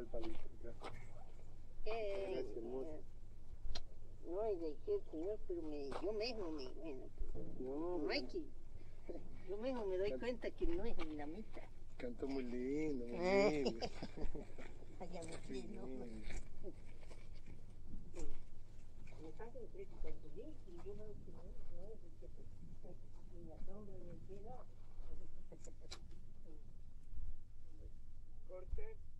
el palito. Gracias, hermoso. No, y de qué, señor, pero yo mismo bueno, no hay que, yo mismo me doy cuenta que no es la mitad. Canto muy lindo, muy lindo. Allá me quiero. Me salen tres cuando y yo veo que no es el que y la sombra me queda. Corte.